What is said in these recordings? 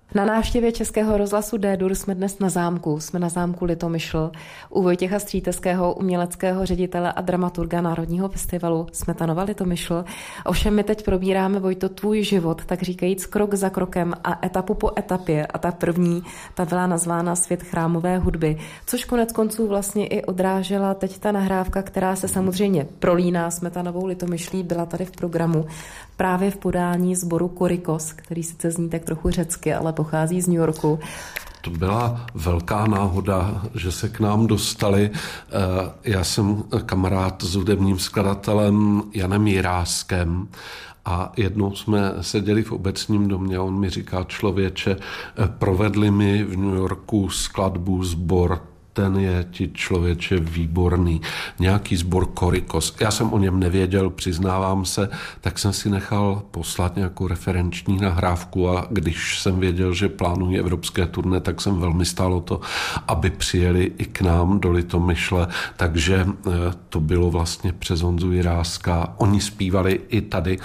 Na návštěvě Českého rozhlasu D-Dur jsme dnes na zámku. Jsme na zámku Litomyšl. U Vojtěcha Stříteckého, uměleckého ředitele a dramaturga Národního festivalu Smetanova Litomyšl. Ovšem my teď probíráme, Vojto, tvůj život, tak říkajíc krok za krokem a etapu po etapě. A ta první, ta byla nazvána Svět chrámové hudby, což konec konců vlastně i odrážela teď ta nahrávka, která se samozřejmě prolíná Smetanovou Litomyšlí, byla tady v programu právě v podání sboru Korikos, který sice zní tak trochu řecky, ale pochází z New Yorku. To byla velká náhoda, že se k nám dostali. Já jsem kamarád s hudebním skladatelem Janem Jiráskem a jednou jsme seděli v Obecním domě a on mi říká: člověče, provedli mi v New Yorku skladbu sbor, ten je ti, člověče, výborný. Nějaký sbor Korikos. Já jsem o něm nevěděl, přiznávám se, tak jsem si nechal poslat nějakou referenční nahrávku a když jsem věděl, že plánují evropské turné, tak jsem velmi stál o to, aby přijeli i k nám do Litomyšle, takže to bylo vlastně přes Honzu Jiráska. Oni zpívali i tady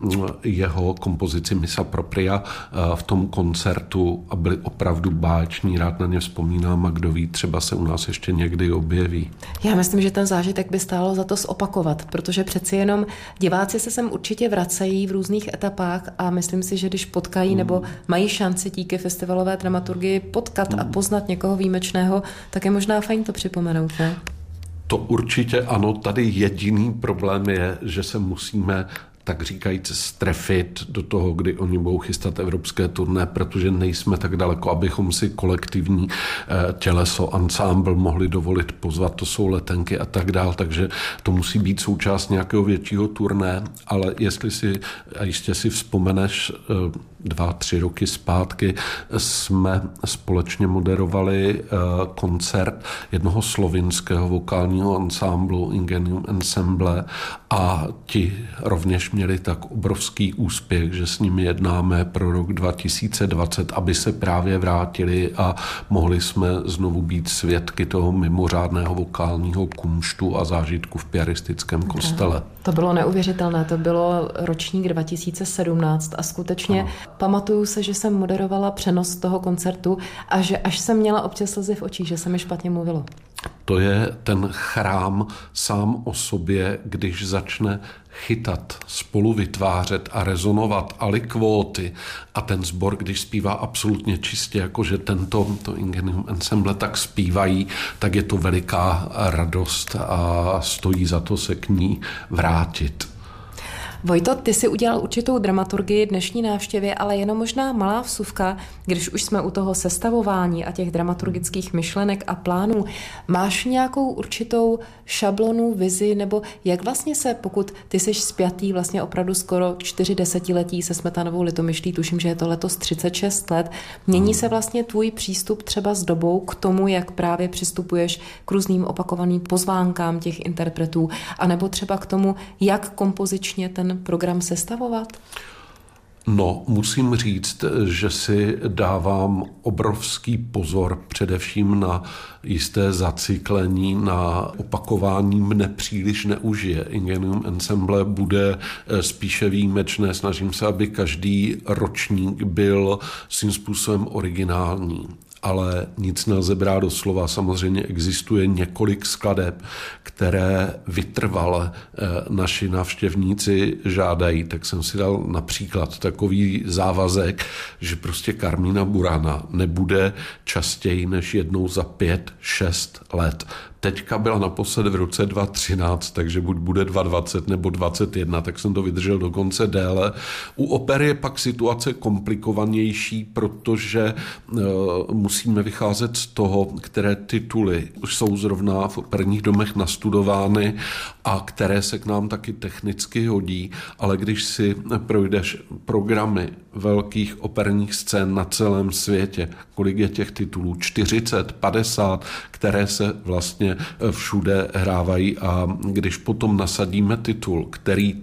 jeho kompozici Missa Propria v tom koncertu a byli opravdu báječní, rád na ně vzpomínám a kdo ví, třeba se u nás ještě někdy objeví. Já myslím, že ten zážitek by stálo za to zopakovat, protože přeci jenom diváci se sem určitě vracejí v různých etapách a myslím si, že když potkají nebo mají šanci díky festivalové dramaturgii potkat a poznat někoho výjimečného, tak je možná fajn to připomenout, ne? To určitě ano, tady jediný problém je, že se musíme tak říkajíc strefit do toho, kdy oni budou chystat evropské turné, protože nejsme tak daleko, abychom si kolektivní těleso, ansámbl mohli dovolit pozvat, to jsou letenky a tak dál, takže to musí být součást nějakého většího turné, ale jestli si, a jistě si vzpomeneš, 2-3 roky zpátky jsme společně moderovali koncert jednoho slovinského vokálního ansámblu Ingenium Ensemble a ti rovněž měli tak obrovský úspěch, že s nimi jednáme pro rok 2020, aby se právě vrátili a mohli jsme znovu být svědky toho mimořádného vokálního kumštu a zážitku v piaristickém kostele. To bylo neuvěřitelné, to bylo ročník 2017 a skutečně pamatuju se, že jsem moderovala přenos toho koncertu a že až jsem měla občas slzy v očích, že se mi špatně mluvilo. To je ten chrám sám o sobě, když začne chytat, spolu vytvářet a rezonovat alikvóty a ten sbor, když zpívá absolutně čistě, jakože to Ingenium Ensemble tak zpívají, tak je to veliká radost a stojí za to se k ní vrátit. Vojto, ty si udělal určitou dramaturgii dnešní návštěvě, ale jenom možná malá vsuvka, když už jsme u toho sestavování a těch dramaturgických myšlenek a plánů. Máš nějakou určitou šablonu, vizi, nebo jak vlastně se, pokud ty jsi spjatý vlastně opravdu skoro 4 desetiletí se Smetanovou Litomyšlí, tuším, že je to letos 36 let, mění se vlastně tvůj přístup třeba s dobou k tomu, jak právě přistupuješ k různým opakovaným pozvánkám těch interpretů, anebo třeba k tomu, jak kompozičně ten program sestavovat? No, musím říct, že si dávám obrovský pozor především na jisté zacyklení, na opakování mne příliš neužije. Ingenium Ensemble bude spíše výjimečné, snažím se, aby každý ročník byl svým způsobem originální. Ale nic nelze brát do slova. Samozřejmě existuje několik skladeb, které vytrvale naši návštěvníci žádají. Tak jsem si dal například takový závazek, že prostě Carmina Burana nebude častěji než jednou za 5-6 let. Teďka byla naposled v roce 2013, takže buď bude 2020 nebo 2021, tak jsem to vydržel dokonce déle. U opery je pak situace komplikovanější, protože musíme vycházet z toho, které tituly už jsou zrovna v operních domech nastudovány a které se k nám taky technicky hodí, ale když si projdeš programy velkých operních scén na celém světě, kolik je těch titulů, 40, 50, které se vlastně všude hrávají a když potom nasadíme titul, který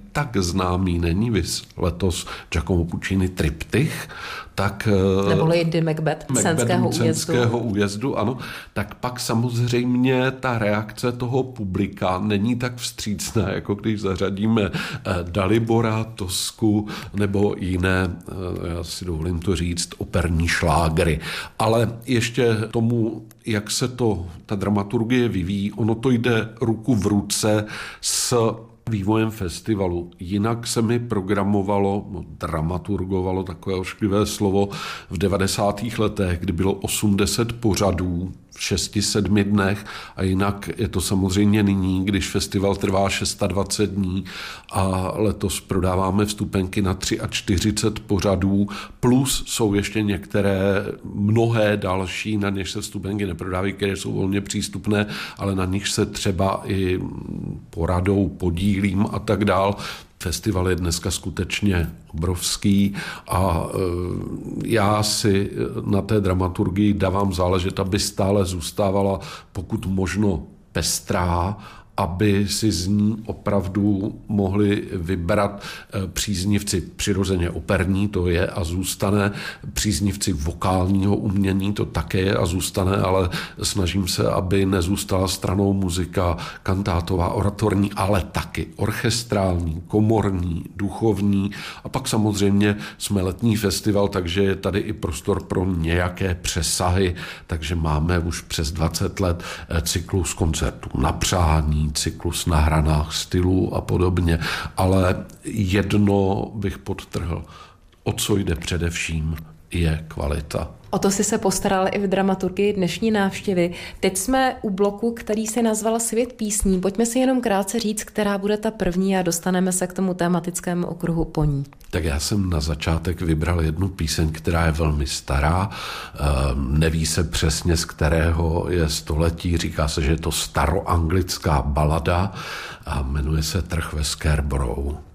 tak známý není, viz letos Giacomo Puccini Triptych, tak... Nebo Lady Macbeth Cenského újezdu, ano. Tak pak samozřejmě ta reakce toho publika není tak vstřícná, jako když zařadíme Dalibora, Tosku nebo jiné, já si dovolím to říct, operní šlágry. Ale ještě tomu, jak se ta dramaturgie vyvíjí, ono to jde ruku v ruce s vývojem festivalu. Jinak se mi programovalo, dramaturgovalo, takové ošklivé slovo, v 90. letech, kdy bylo 80 pořadů v 6-7 dnech a jinak je to samozřejmě nyní, když festival trvá 26 dní a letos prodáváme vstupenky na 43 pořadů, plus jsou ještě mnohé další, na něž se vstupenky neprodávají, které jsou volně přístupné, ale na nich se třeba i poradou podílím a tak dál. Festival je dneska skutečně obrovský a já si na té dramaturgii dávám záležet, aby stále zůstávala pokud možno pestrá, aby si z ní opravdu mohli vybrat příznivci přirozeně operní, to je a zůstane, příznivci vokálního umění, to také je a zůstane, ale snažím se, aby nezůstala stranou muzika kantátová, oratorní, ale taky orchestrální, komorní, duchovní a pak samozřejmě jsme letní festival, takže je tady i prostor pro nějaké přesahy, takže máme už přes 20 let cyklus koncertů na přání, cyklus na hranách stylů a podobně, ale jedno bych podtrhl, o co jde především, je kvalita. O to si se postaral i v dramaturgii dnešní návštěvy. Teď jsme u bloku, který se nazval Svět písní. Pojďme si jenom krátce říct, která bude ta první a dostaneme se k tomu tematickému okruhu po ní. Tak já jsem na začátek vybral jednu píseň, která je velmi stará. Neví se přesně, z kterého je století. Říká se, že je to staroanglická balada a jmenuje se Trh ve Scarborough.